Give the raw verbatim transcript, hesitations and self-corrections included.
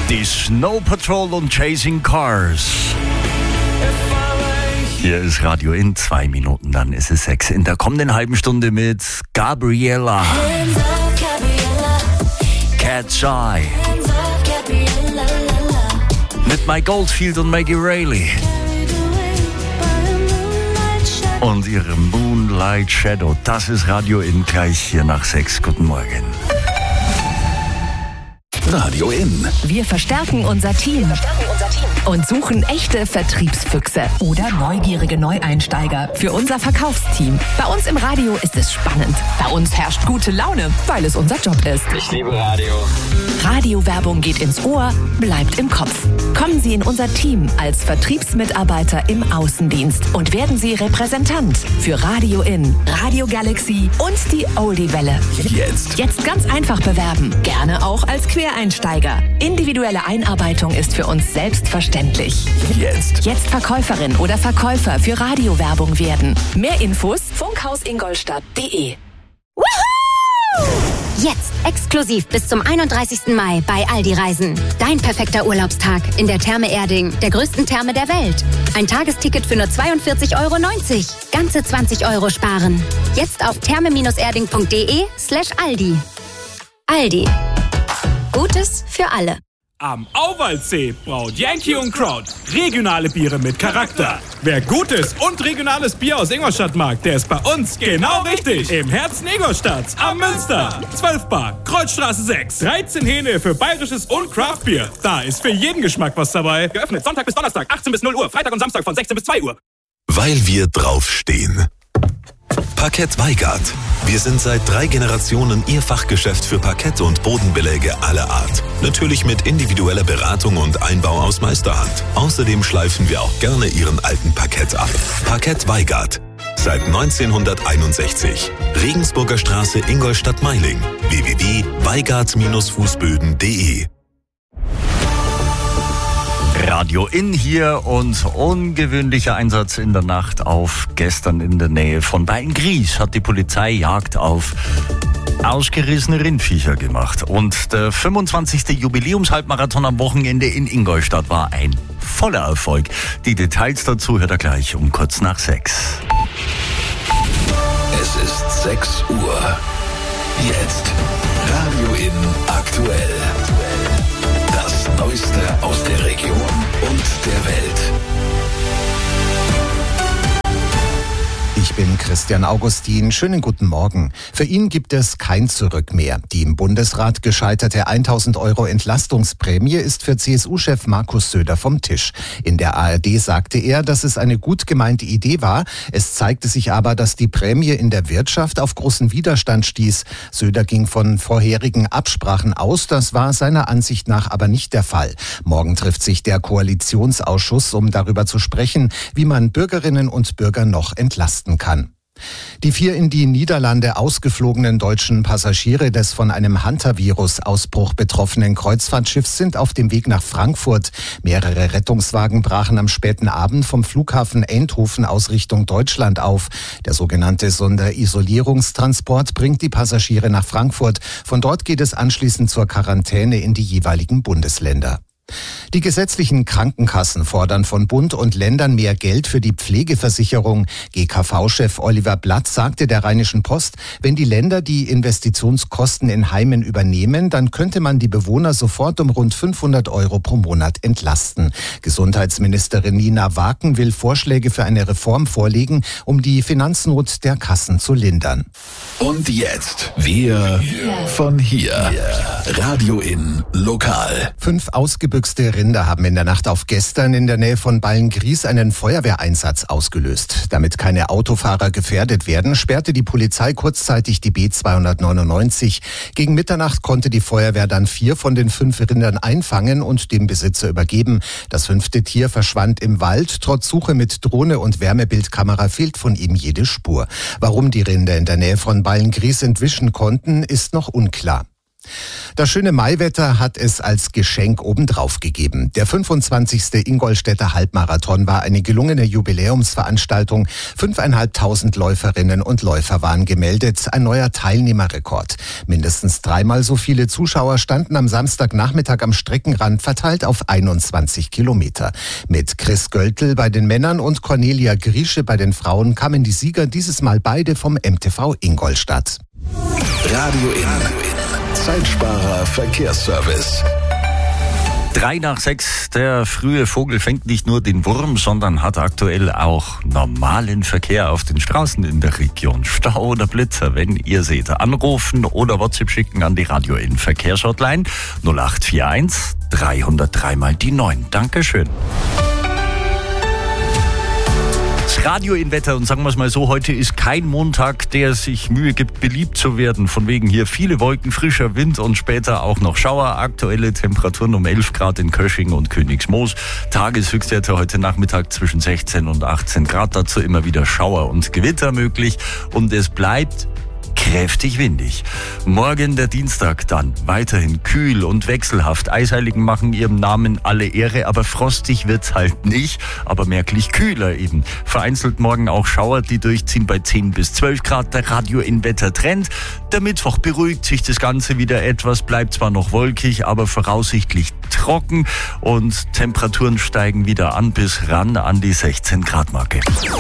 Die Snow Patrol und Chasing Cars. Hier ist Radio in zwei Minuten, dann ist es sechs. In der kommenden halben Stunde mit Gabriella, Cat's Eye, mit Mike Oldfield und Maggie Reilly und ihrem Moonlight Shadow. Das ist Radio in gleich hier nach sechs. Guten Morgen. Radio in. Wir verstärken unser Team und suchen echte Vertriebsfüchse oder neugierige Neueinsteiger für unser Verkaufsteam. Bei uns im Radio ist es spannend. Bei uns herrscht gute Laune, weil es unser Job ist. Ich liebe Radio. Radiowerbung geht ins Ohr, bleibt im Kopf. Kommen Sie in unser Team als Vertriebsmitarbeiter im Außendienst und werden Sie Repräsentant für Radio in, Radio Galaxy und die Oldie-Welle. Jetzt. Jetzt ganz einfach bewerben. Gerne auch als Quereinsteiger. Individuelle Einarbeitung ist für uns selbstverständlich. Jetzt. Jetzt Verkäuferin oder Verkäufer für Radiowerbung werden. Mehr Infos funkhausingoldstadt punkt de. Jetzt exklusiv bis zum einunddreißigsten Mai bei Aldi Reisen. Dein perfekter Urlaubstag in der Therme Erding, der größten Therme der Welt. Ein Tagesticket für nur zweiundvierzig Euro neunzig. Ganze zwanzig Euro sparen. Jetzt auf therme-erding.de slash Aldi. Aldi. Gutes für alle. Am Auwaldsee braut Yankee und Kraut regionale Biere mit Charakter. Wer gutes und regionales Bier aus Ingolstadt mag, der ist bei uns genau richtig. Im Herzen Ingolstadts am Münster. zwölf Bar, Kreuzstraße sechs. dreizehn Hähne für bayerisches und Craftbier. Da ist für jeden Geschmack was dabei. Geöffnet Sonntag bis Donnerstag, achtzehn bis null Uhr. Freitag und Samstag von sechzehn bis zwei Uhr. Weil wir draufstehen. Parkett Weigart. Wir sind seit drei Generationen Ihr Fachgeschäft für Parkett und Bodenbeläge aller Art. Natürlich mit individueller Beratung und Einbau aus Meisterhand. Außerdem schleifen wir auch gerne Ihren alten Parkett ab. Parkett Weigart. Seit neunzehnhunderteinundsechzig. Regensburger Straße, Ingolstadt-Meiling. w w w punkt weigart fußböden punkt de. Radio in hier und ungewöhnlicher Einsatz in der Nacht auf gestern in der Nähe von Beilngries hat die Polizei Jagd auf ausgerissene Rindviecher gemacht. Und der fünfundzwanzigste Jubiläumshalbmarathon am Wochenende in Ingolstadt war ein voller Erfolg. Die Details dazu hört er gleich um kurz nach sechs. Es ist sechs Uhr. Jetzt Radio in aktuell. Das Neueste aus der Region und der Welt. Ich bin Christian Augustin. Schönen guten Morgen. Für ihn gibt es kein Zurück mehr. Die im Bundesrat gescheiterte tausend Euro Entlastungsprämie ist für C S U-Chef Markus Söder vom Tisch. In der A R D sagte er, dass es eine gut gemeinte Idee war. Es zeigte sich aber, dass die Prämie in der Wirtschaft auf großen Widerstand stieß. Söder ging von vorherigen Absprachen aus. Das war seiner Ansicht nach aber nicht der Fall. Morgen trifft sich der Koalitionsausschuss, um darüber zu sprechen, wie man Bürgerinnen und Bürger noch entlasten kann. Die vier in die Niederlande ausgeflogenen deutschen Passagiere des von einem Hantavirus-Ausbruch betroffenen Kreuzfahrtschiffs sind auf dem Weg nach Frankfurt. Mehrere Rettungswagen brachen am späten Abend vom Flughafen Eindhoven aus Richtung Deutschland auf. Der sogenannte Sonderisolierungstransport bringt die Passagiere nach Frankfurt. Von dort geht es anschließend zur Quarantäne in die jeweiligen Bundesländer. Die gesetzlichen Krankenkassen fordern von Bund und Ländern mehr Geld für die Pflegeversicherung. G K V-Chef Oliver Blatt sagte der Rheinischen Post, wenn die Länder die Investitionskosten in Heimen übernehmen, dann könnte man die Bewohner sofort um rund fünfhundert Euro pro Monat entlasten. Gesundheitsministerin Nina Waken will Vorschläge für eine Reform vorlegen, um die Finanznot der Kassen zu lindern. Und jetzt wir von hier. Radio in lokal. Fünf ausgebildete Ausgebüxte Rinder haben in der Nacht auf gestern in der Nähe von Beilngries einen Feuerwehreinsatz ausgelöst. Damit keine Autofahrer gefährdet werden, sperrte die Polizei kurzzeitig die B zweihundertneunundneunzig. Gegen Mitternacht konnte die Feuerwehr dann vier von den fünf Rindern einfangen und dem Besitzer übergeben. Das fünfte Tier verschwand im Wald. Trotz Suche mit Drohne und Wärmebildkamera fehlt von ihm jede Spur. Warum die Rinder in der Nähe von Beilngries entwischen konnten, ist noch unklar. Das schöne Maiwetter hat es als Geschenk obendrauf gegeben. Der fünfundzwanzigste Ingolstädter Halbmarathon war eine gelungene Jubiläumsveranstaltung. Fünfeinhalbtausend Läuferinnen und Läufer waren gemeldet. Ein neuer Teilnehmerrekord. Mindestens dreimal so viele Zuschauer standen am Samstagnachmittag am Streckenrand, verteilt auf einundzwanzig Kilometer. Mit Chris Göltl bei den Männern und Cornelia Griesche bei den Frauen kamen die Sieger dieses Mal beide vom M T V Ingolstadt. Radio In. Zeitsparer Verkehrsservice. Drei nach sechs, der frühe Vogel fängt nicht nur den Wurm, sondern hat aktuell auch normalen Verkehr auf den Straßen in der Region. Stau oder Blitzer, wenn ihr seht, anrufen oder WhatsApp schicken an die Radio In Verkehrshotline null acht vier eins drei null drei mal die neun. Dankeschön. Radio in Wetter und sagen wir es mal so, heute ist kein Montag, der sich Mühe gibt, beliebt zu werden. Von wegen hier viele Wolken, frischer Wind und später auch noch Schauer. Aktuelle Temperaturen um elf Grad in Kösching und Königsmoos. Tageshöchstwerte heute Nachmittag zwischen sechzehn und achtzehn Grad. Dazu immer wieder Schauer und Gewitter möglich. Und es bleibt kräftig windig. Morgen der Dienstag dann weiterhin kühl und wechselhaft. Eisheiligen machen ihrem Namen alle Ehre, aber frostig wird's halt nicht, aber merklich kühler eben. Vereinzelt morgen auch Schauer, die durchziehen bei zehn bis zwölf Grad. Der Radio in Wetter Trend. Der Mittwoch beruhigt sich das Ganze wieder etwas, bleibt zwar noch wolkig, aber voraussichtlich trocken und Temperaturen steigen wieder an bis ran an die sechzehn Grad Marke.